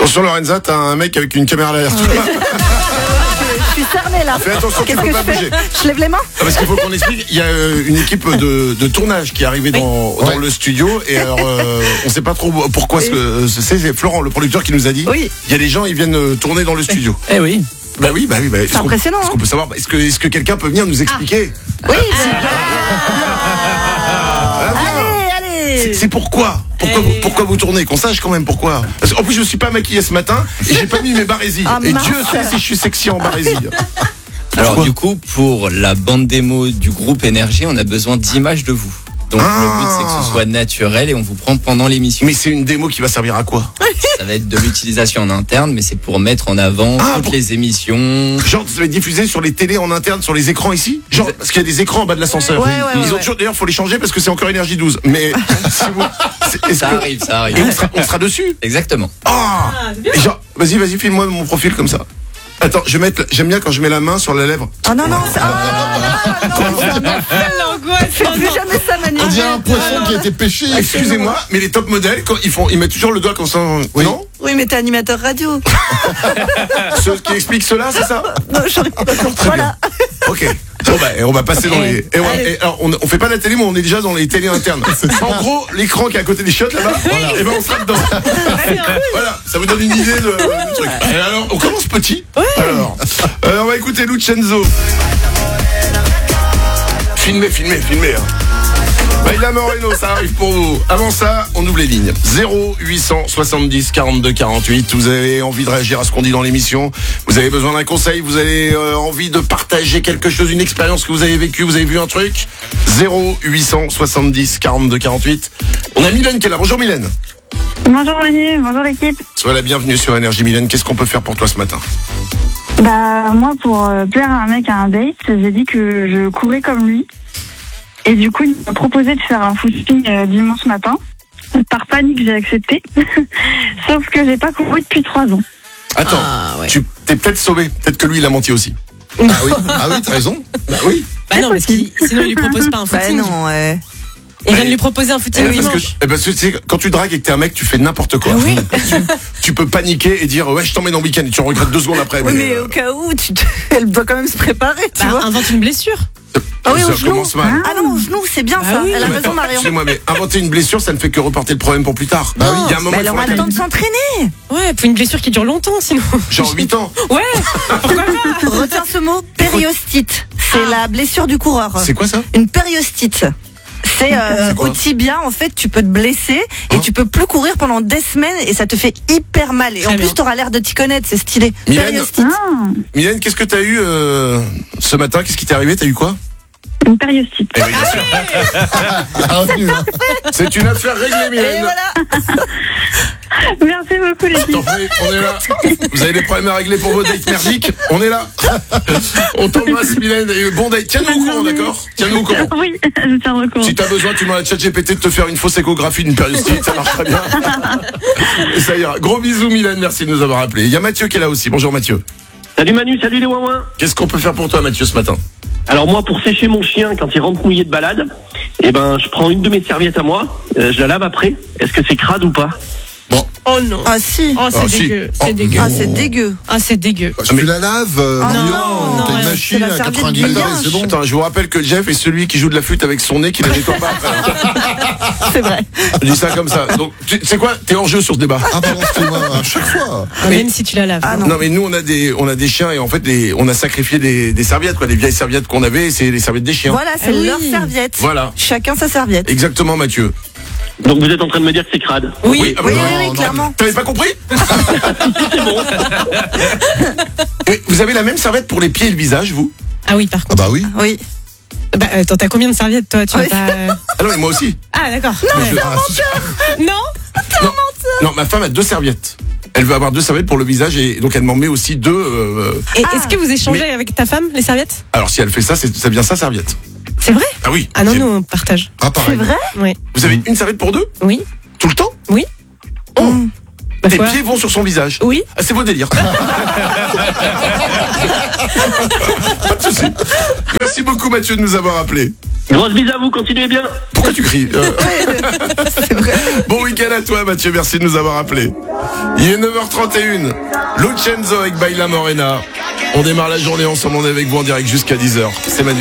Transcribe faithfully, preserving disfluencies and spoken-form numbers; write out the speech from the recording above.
Attention Lorenza, t'as un mec avec une caméra derrière toi. Je suis cernée là. Fais attention, tu Qu'est-ce peux que pas je fais bouger. Je lève les mains. Ah, parce qu'il faut qu'on explique, il y a euh, une équipe de, de tournage qui est arrivée dans, Oui. dans Ouais. le studio et alors euh, on sait pas trop pourquoi ce que c'est, c'est Florent le producteur qui nous a dit. Oui. Il y a des gens ils viennent euh, tourner dans le studio. Eh oui. Bah oui, bah oui, bah, est-ce qu'on- impressionnant, Est-ce qu'on peut savoir est-ce que est-ce que quelqu'un peut venir nous expliquer? Oui. Ah, viens. Allez, C'est- allez. C'est pourquoi pourquoi, vous, pourquoi vous tournez? Qu'on sache quand même pourquoi. Parce qu'en plus je me suis pas maquillé ce matin et j'ai pas mis mes barésies. Ah, et mince. Dieu sait si je suis sexy en barésie. Alors Pourquoi du coup, pour la bande démo du groupe Énergie, on a besoin d'images de vous. Donc Ah. le but c'est que ce soit naturel et on vous prend pendant l'émission. Mais c'est une démo qui va servir à quoi? Ça va être de l'utilisation en interne, mais c'est pour mettre en avant Ah, toutes pour- les émissions. Genre, ça va être diffusé sur les télés en interne, sur les écrans ici? Genre, parce qu'il y a des écrans en bas de l'ascenseur. Ouais, ouais, Ils ouais, ont ouais. toujours, d'ailleurs, faut les changer parce que c'est encore Énergie douze. Mais, si vous, c'est- est-ce Ça que- arrive, ça arrive. Et on sera, on sera dessus? Exactement. Ah! Et genre, vas-y, vas-y, filme-moi mon profil comme ça. Attends, je vais mettre, j'aime bien quand je mets la main sur la lèvre. Oh non, non, c'est- ah, non, non, non, non. L'angoisse. Fais plus jamais ça, Manu. On dirait un poisson qui a été pêché. Ah, excusez-moi, mais les top modèles, quand ils font, ils mettent toujours le doigt comme ça. Oui. Non? Oui, mais t'es animateur radio. Ceux qui expliquent cela, c'est ça? Non, j'aurais pas compris. Voilà. Ok. Bon bah, et on va passer dans les. Et on, Allez. et alors, on, on fait pas la télé, mais on est déjà dans les télés internes. En gros, l'écran qui est à côté des chiottes là-bas, et ben on sera dedans. Voilà, ça vous donne une idée de, du truc. Et alors, on commence petit. Alors, euh, on va écouter Lucenzo. Filmez, filmez, filmez. Hein. Baila Moreno, ça arrive pour vous. Avant ça, on ouvre les lignes. zéro huit cent soixante-dix quarante-deux quarante-huit. Vous avez envie de réagir à ce qu'on dit dans l'émission. Vous avez besoin d'un conseil. Vous avez euh, envie de partager quelque chose, une expérience que vous avez vécue. Vous avez vu un truc. zéro huit cent soixante-dix quarante-deux quarante-huit. On a Mylène qui est là. Bonjour Mylène. Bonjour Manu, bonjour l'équipe. Sois la bienvenue sur Énergie Mylène. Qu'est-ce qu'on peut faire pour toi ce matin? Bah moi pour euh, plaire à un mec à un date, j'ai dit que je courais comme lui. Et du coup il m'a proposé de faire un footing euh, dimanche matin. Par panique j'ai accepté. Sauf que j'ai pas couru depuis trois ans. Attends, Ah, ouais. tu t'es peut-être sauvé. Peut-être que lui il a menti aussi. Ah oui, ah oui, t'as raison. Bah oui. Bah non, parce qu'il sinon il lui propose pas un Bah footing. non, ouais. Il vient de lui proposer un footing Eh oui, Parce que, dimanche. eh ben, parce que tu sais, quand tu dragues et que t'es un mec, tu fais n'importe quoi. Ah oui. tu, tu peux paniquer et dire ouais, je t'emmène en week-end et tu regrettes deux secondes après. Oui, mais euh, au cas où, tu te- elle doit quand même se préparer, tu Bah, vois. invente une blessure. Ah oui, ça au genou. commence mal. Ah non, au genou, c'est bien Bah ça. oui. Elle a Mais raison, attends, Marion. excusez-moi, mais inventer une blessure, ça ne fait que reporter le problème pour plus tard. Bah oui. Il y a un moment, Mais il elle faut aura le temps de arrêter. s'entraîner. Ouais, pour une blessure qui dure longtemps sinon. Genre huit ans. Ouais, pourquoi pas. Retiens ce mot, périostite. C'est la blessure du coureur. C'est quoi ça? Une périostite. C'est euh, C'est quoi au tibia, en fait, tu peux te blesser et Hein tu peux plus courir pendant des semaines et ça te fait hyper mal. Et Très en bien. plus, t'auras l'air de t'y connaître, c'est stylé. Mylène Périostite. Ah, Mylène, qu'est-ce que t'as eu euh, ce matin? Qu'est-ce qui t'est arrivé? T'as eu quoi? une périostite. Eh oui, bien sûr. Ah, oui, hein. C'est une affaire réglée, Et Mylène. voilà. Merci beaucoup l'équipe. T'en prie, on est là. Vous avez des problèmes à régler pour vos dates merdiques? On est là. On t'embrasse, Mylène. Et bon date. Tiens-nous au courant, d'accord? Tiens-nous au courant. Oui, je tiens au courant. Si t'as besoin, tu demandes à ChatGPT de te faire une fausse échographie d'une périostite, ça marche très bien. Et ça ira. Gros bisous, Mylène, merci de nous avoir appelés. Il y a Mathieu qui est là aussi. Bonjour Mathieu. Salut Manu, salut les ouin-ouin. Qu'est-ce qu'on peut faire pour toi, Mathieu, ce matin? Alors moi, pour sécher mon chien quand il rentre mouillé de balade, eh ben, je prends une de mes serviettes à moi, euh, je la lave après. Est-ce que c'est crade ou pas? Oh non. Ah si. Oh, c'est Ah, si. dégueu. Oh. C'est dégueu. Ah, c'est dégueu. Ah, c'est dégueu. Bah, tu la laves, euh, Ah, non, non, t'as non, une c'est machine la à serviette quatre-vingt-dix du degrés, linge. c'est bon. Attends, je vous rappelle que Jeff est celui qui joue de la flûte avec son nez qui ne nettoie pas après. C'est vrai. Je dis ça comme ça. Donc, tu sais quoi? T'es hors jeu sur ce débat. Ah pardon, excuse-moi, à chaque fois. Ah, Même si tu la laves. Ah, Non. mais nous on a des on a des chiens et en fait des, on a sacrifié des, des serviettes quoi, des vieilles serviettes qu'on avait, et c'est les serviettes des chiens. Voilà, c'est Ah oui. leur serviette. Voilà. Chacun sa serviette. Exactement, Mathieu. Donc vous êtes en train de me dire que c'est crade? Oui. ah bah Oui, non, oui, oui, non, clairement. T'avais pas compris? C'est bon. Mais vous avez la même serviette pour les pieds et le visage, vous? Ah oui, par Ah contre. bah oui. Oui. Bah, attends, t'as combien de serviettes toi? Tu Oui. vas pas. Ah non, mais moi aussi. Ah, d'accord. Mais je- Non. non, non, ma femme a deux serviettes. Elle veut avoir deux serviettes pour le visage et donc elle m'en met aussi deux. euh, Et Ah. est-ce que vous échangez avec ta femme les serviettes? Alors si elle fait ça, c'est ça devient sa serviette. C'est vrai? Ah oui. Ah non, J'ai- nous on partage. Ah C'est pareil. vrai? Ouais. Vous avez une serviette pour deux? Oui. Tout le temps? Oui. Oh. Mm. Bah, Les quoi? pieds vont sur son visage. Oui. Ah, c'est vos délires. Pas de soucis. Merci beaucoup Mathieu de nous avoir appelés. Grosse bise à vous, continuez bien. Pourquoi tu cries euh... Bon week-end à toi Mathieu, merci de nous avoir appelés. Il est neuf heures trente et une. Lucenzo avec Baila Morena. On démarre la journée ensemble, on est avec vous en direct jusqu'à dix heures. C'est Manu.